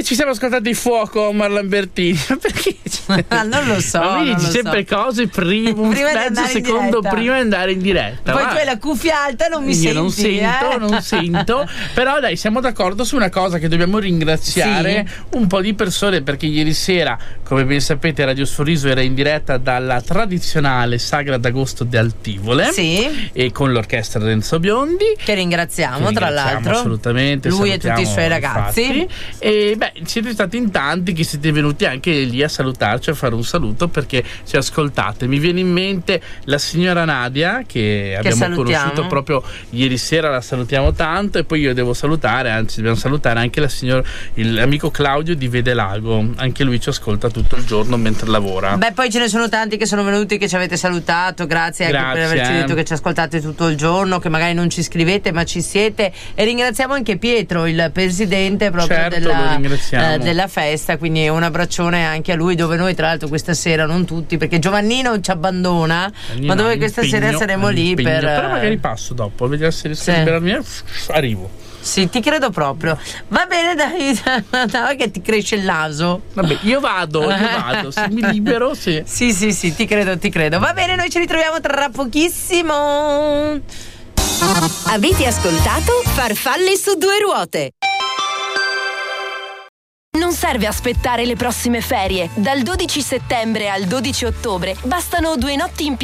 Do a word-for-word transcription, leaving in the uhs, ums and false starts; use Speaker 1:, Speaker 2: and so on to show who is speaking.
Speaker 1: E ci siamo ascoltati Fuoco, Omar Lambertini. Ma perché?
Speaker 2: Ah, non lo so.
Speaker 1: Ma mi
Speaker 2: non
Speaker 1: dici
Speaker 2: lo
Speaker 1: sempre
Speaker 2: so.
Speaker 1: cose prima, un
Speaker 2: Prima di
Speaker 1: mezzo
Speaker 2: andare in
Speaker 1: secondo
Speaker 2: diretta.
Speaker 1: prima di andare in diretta.
Speaker 2: Poi
Speaker 1: Ma
Speaker 2: tu hai la cuffia alta, non mi
Speaker 1: io
Speaker 2: senti.
Speaker 1: non sento,
Speaker 2: eh?
Speaker 1: non sento. Però dai, siamo d'accordo su una cosa, che dobbiamo ringraziare
Speaker 2: Sì.
Speaker 1: un po' di persone, perché ieri sera, come ben sapete, Radio Sorriso era in diretta dalla tradizionale Sagra d'Agosto di Altivole.
Speaker 2: Sì.
Speaker 1: E con l'orchestra Renzo Biondi.
Speaker 2: Che ringraziamo,
Speaker 1: Che
Speaker 2: tra
Speaker 1: ringraziamo
Speaker 2: l'altro.
Speaker 1: assolutamente,
Speaker 2: Lui e tutti i
Speaker 1: salutiamo,
Speaker 2: suoi ragazzi.
Speaker 1: infatti. E beh, siete stati in tanti che siete venuti anche lì a salutarci, a fare un saluto, perché ci ascoltate. Mi viene in mente la signora Nadia, che abbiamo
Speaker 2: salutiamo.
Speaker 1: conosciuto proprio ieri sera, la salutiamo tanto. E poi io devo salutare, anzi dobbiamo salutare anche la signora, l'amico Claudio di Vedelago, anche lui ci ascolta tutto il giorno mentre lavora.
Speaker 2: Beh, poi ce ne sono tanti che sono venuti, che ci avete salutato, grazie, anche
Speaker 1: Grazie,
Speaker 2: per averci
Speaker 1: eh.
Speaker 2: detto che ci ascoltate tutto il giorno, che magari non ci scrivete ma ci siete, e ringraziamo anche Pietro, il presidente proprio
Speaker 1: Certo, lo
Speaker 2: della,
Speaker 1: ringraziamo.
Speaker 2: eh, della festa, quindi un abbraccione anche a lui, dove noi tra l'altro questa sera, non tutti, perché Giovannino ci abbandona, ma dove questa
Speaker 1: Impegno,
Speaker 2: sera saremo lì
Speaker 1: impegno.
Speaker 2: per...
Speaker 1: Però magari passo dopo, vediamo se riesco
Speaker 2: Sì.
Speaker 1: a liberarmi. Arrivo.
Speaker 2: Sì, ti credo proprio. Va bene, dai, dai, che ti cresce il naso.
Speaker 1: Vabbè, io vado, io vado, se mi libero, sì.
Speaker 2: Sì, sì, sì, ti credo, ti credo. Va bene, noi ci ritroviamo tra pochissimo.
Speaker 3: Avete ascoltato Farfalle su due ruote. Non serve aspettare le prossime ferie. Dal dodici settembre al dodici ottobre bastano due notti in